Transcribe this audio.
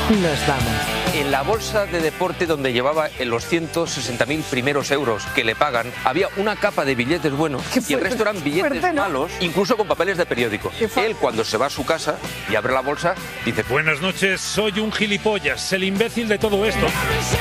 nos vamos. En la bolsa de deporte donde llevaba en los 160.000 primeros euros que le pagan, había una capa de billetes buenos y el resto eran billetes malos, incluso con papeles de periódico. Él, cuando se va a su casa y abre la bolsa, dice: buenas noches, soy un gilipollas, el imbécil de todo esto.